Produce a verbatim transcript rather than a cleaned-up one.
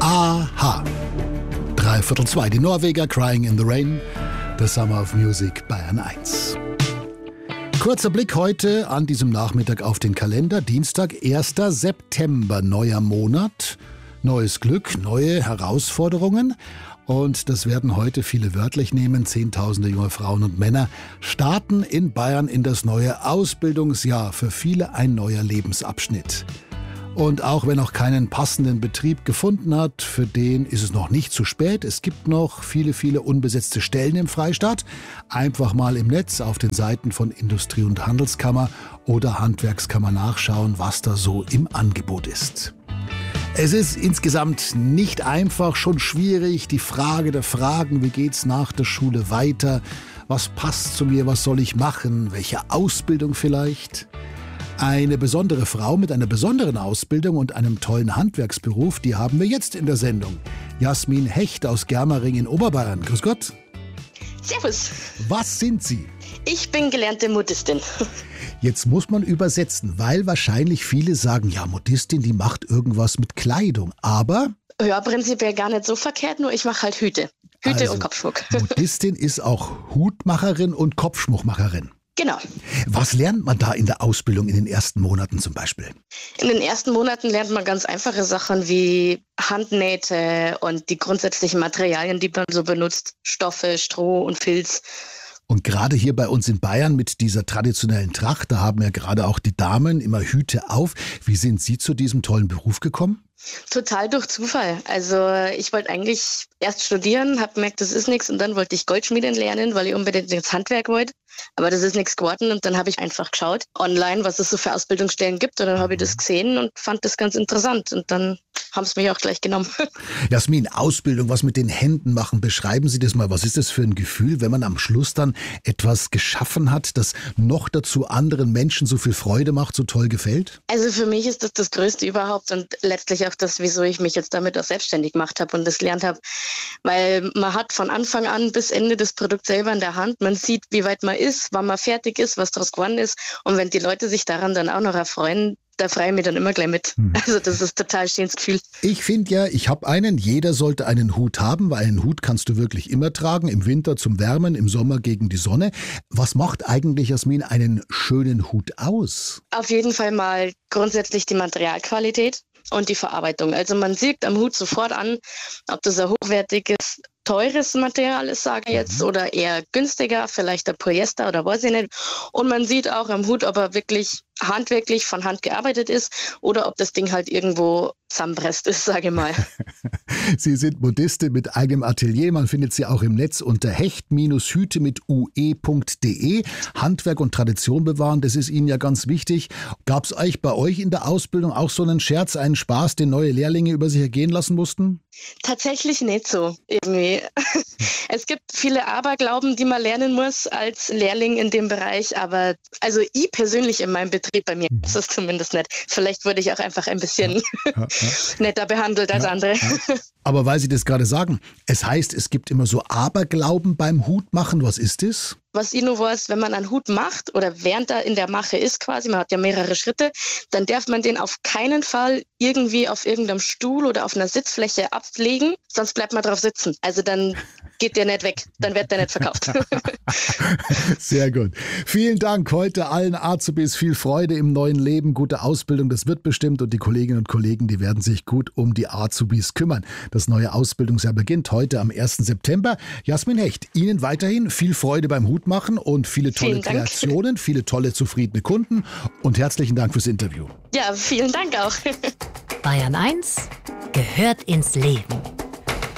Aha. Dreiviertel zwei, die Norweger, Crying in the Rain, The Summer of Music, Bayern eins. Kurzer Blick heute an diesem Nachmittag auf den Kalender. Dienstag, erster September, neuer Monat, neues Glück, neue Herausforderungen. Und das werden heute viele wörtlich nehmen. Zehntausende junge Frauen und Männer starten in Bayern in das neue Ausbildungsjahr. Für viele ein neuer Lebensabschnitt. Und auch wenn noch keinen passenden Betrieb gefunden hat, für den ist es noch nicht zu spät. Es gibt noch viele, viele unbesetzte Stellen im Freistaat. Einfach mal im Netz auf den Seiten von Industrie- und Handelskammer oder Handwerkskammer nachschauen, was da so im Angebot ist. Es ist insgesamt nicht einfach, schon schwierig. Die Frage der Fragen, wie geht's nach der Schule weiter? Was passt zu mir? Was soll ich machen? Welche Ausbildung vielleicht? Eine besondere Frau mit einer besonderen Ausbildung und einem tollen Handwerksberuf, die haben wir jetzt in der Sendung. Jasmin Hecht aus Germering in Oberbayern. Grüß Gott. Servus. Was sind Sie? Ich bin gelernte Modistin. Jetzt muss man übersetzen, weil wahrscheinlich viele sagen, ja, Modistin, die macht irgendwas mit Kleidung. Aber? Ja, prinzipiell gar nicht so verkehrt, nur ich mache halt Hüte. Hüte also, und Kopfschmuck. Modistin ist auch Hutmacherin und Kopfschmuckmacherin. Genau. Was lernt man da in der Ausbildung in den ersten Monaten zum Beispiel? In den ersten Monaten lernt man ganz einfache Sachen wie Handnähte und die grundsätzlichen Materialien, die man so benutzt. Stoffe, Stroh und Filz. Und gerade hier bei uns in Bayern mit dieser traditionellen Tracht, da haben ja gerade auch die Damen immer Hüte auf. Wie sind Sie zu diesem tollen Beruf gekommen? Total durch Zufall. Also ich wollte eigentlich erst studieren, habe gemerkt, das ist nichts und dann wollte ich Goldschmieden lernen, weil ich unbedingt ins Handwerk wollte. Aber das ist nichts geworden und dann habe ich einfach geschaut online, was es so für Ausbildungsstellen gibt und dann habe ich das gesehen und fand das ganz interessant und dann haben sie mich auch gleich genommen. Jasmin, Ausbildung, was mit den Händen machen, beschreiben Sie das mal. Was ist das für ein Gefühl, wenn man am Schluss dann etwas geschaffen hat, das noch dazu anderen Menschen so viel Freude macht, so toll gefällt? Also für mich ist das das Größte überhaupt und letztlich auch das, wieso ich mich jetzt damit auch selbstständig gemacht habe und das gelernt habe. Weil man hat von Anfang an bis Ende das Produkt selber in der Hand. Man sieht, wie weit man ist, wann man fertig ist, was daraus geworden ist. Und wenn die Leute sich daran dann auch noch erfreuen, da freue ich mich dann immer gleich mit. Hm. Also das ist total schönes Gefühl. Ich finde ja, ich habe einen, jeder sollte einen Hut haben, weil einen Hut kannst du wirklich immer tragen, im Winter zum Wärmen, im Sommer gegen die Sonne. Was macht eigentlich, Jasmin, einen schönen Hut aus? Auf jeden Fall mal grundsätzlich die Materialqualität und die Verarbeitung. Also man sieht am Hut sofort an, ob das ein hochwertiges, teures Material ist, sage ich jetzt, oder eher günstiger, vielleicht ein Polyester oder weiß ich nicht. Und man sieht auch am Hut, ob er wirklich handwerklich von Hand gearbeitet ist oder ob das Ding halt irgendwo zusammenpresst ist, sage ich mal. Sie sind Modistin mit eigenem Atelier. Man findet sie auch im Netz unter hecht-hüte mit ue punkt de. Handwerk und Tradition bewahren, das ist Ihnen ja ganz wichtig. Gab es euch bei euch in der Ausbildung auch so einen Scherz, einen Spaß, den neue Lehrlinge über sich ergehen lassen mussten? Tatsächlich nicht so, irgendwie. Es gibt viele Aberglauben, die man lernen muss als Lehrling in dem Bereich, aber also ich persönlich in meinem Betrieb, bei mir ist das zumindest nicht. Vielleicht wurde ich auch einfach ein bisschen ja, ja, ja. netter behandelt als ja, andere. Ja. Aber weil Sie das gerade sagen, es heißt, es gibt immer so Aberglauben beim Hutmachen. Was ist das? Was ich nur weiß, wenn man einen Hut macht oder während er in der Mache ist quasi, man hat ja mehrere Schritte, dann darf man den auf keinen Fall irgendwie auf irgendeinem Stuhl oder auf einer Sitzfläche ablegen, sonst bleibt man drauf sitzen. Also dann geht der nicht weg, dann wird der nicht verkauft. Sehr gut. Vielen Dank heute allen Azubis, viel Freude im neuen Leben, gute Ausbildung, das wird bestimmt und die Kolleginnen und Kollegen, die werden sich gut um die Azubis kümmern. Das neue Ausbildungsjahr beginnt heute am ersten September. Jasmin Hecht, Ihnen weiterhin viel Freude beim Hut machen und viele tolle Kreationen, viele tolle, zufriedene Kunden und herzlichen Dank fürs Interview. Ja, vielen Dank auch. Bayern eins gehört ins Leben.